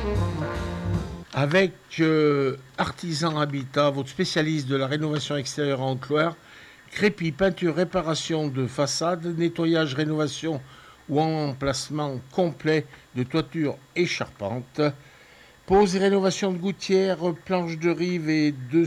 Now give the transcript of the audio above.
Avec Artisan Habitat, votre spécialiste de la rénovation extérieure en Haute-Loire, crépi, peinture, réparation de façade, nettoyage, rénovation ou emplacement complet de toiture et charpente, pose et rénovation de gouttières, planches de rive et de